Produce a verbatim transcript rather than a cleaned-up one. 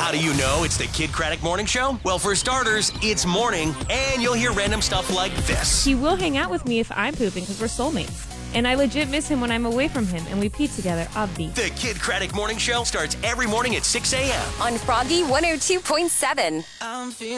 How do you know it's the Kid Craddock Morning Show? Well, for starters, it's morning, and you'll hear random stuff like this. He will hang out with me if I'm pooping because we're soulmates. And I legit miss him when I'm away from him, and we pee together, obvi. The Kid Craddock Morning Show starts every morning at six a.m. on Froggy one oh two point seven. I'm feeling